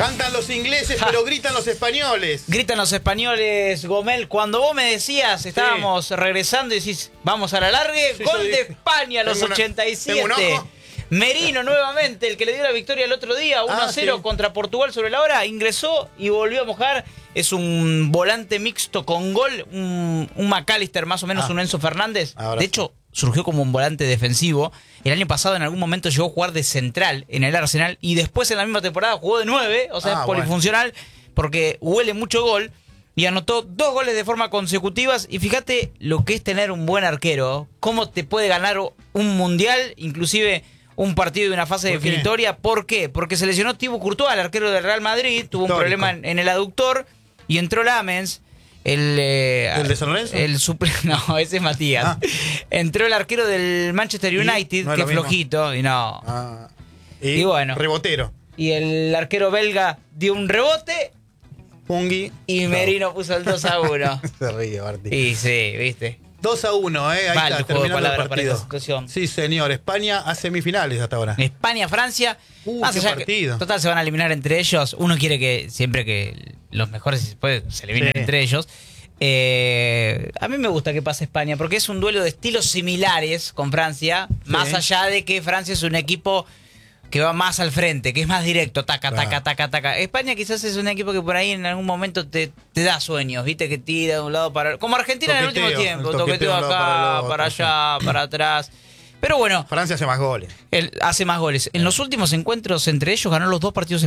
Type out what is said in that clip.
Cantan los ingleses, pero gritan los españoles. Gritan los españoles, Gomel. Cuando vos me decías, estábamos regresando y decís, vamos a la largue, Sí, gol de España a los 87. ¿tengo un ojo? Merino nuevamente, el que le dio la victoria el otro día, 1-0 sí. contra Portugal sobre la hora, ingresó y volvió a mojar. Es un volante mixto con gol, un McAllister, más o menos un Enzo Fernández. De hecho, surgió como un volante defensivo. El año pasado en algún momento llegó a jugar de central en el Arsenal y después en la misma temporada jugó de 9, o sea, es polifuncional porque huele mucho gol y anotó 2 goles de forma consecutivas. Y fíjate lo que es tener un buen arquero, cómo te puede ganar un mundial, inclusive un partido de una fase definitoria. ¿Por qué? Porque se lesionó Thibaut Courtois, el arquero del Real Madrid, tuvo un problema en el aductor y entró Lamens. ¿El de San Lorenzo? No, ese es Matías. Entró el arquero del Manchester United, que es flojito, y no. Y bueno. Rebotero. Y el arquero belga dio un rebote. Pungui. Y Merino puso el 2-1. Se ríe, Martín. Y sí, viste. 2-1, ahí Mal está, juego de terminando el palabras para esta partido. situación. Sí, señor. España a semifinales hasta ahora. España, Francia. Más qué allá partido. total, se van a eliminar entre ellos. Uno quiere que siempre que los mejores, si se puede, se eliminen entre ellos. A mí me gusta que pase España porque es un duelo de estilos similares con Francia. Más allá de que Francia es un equipo que va más al frente, que es más directo, taca, taca, taca, taca. España quizás es un equipo que por ahí en algún momento te da sueños, viste, que tira de un lado para... Como Argentina en el último tiempo, toqueteo acá, para allá, para atrás. Pero bueno... Francia hace más goles. Hace más goles. En los últimos encuentros entre ellos ganó los 2 partidos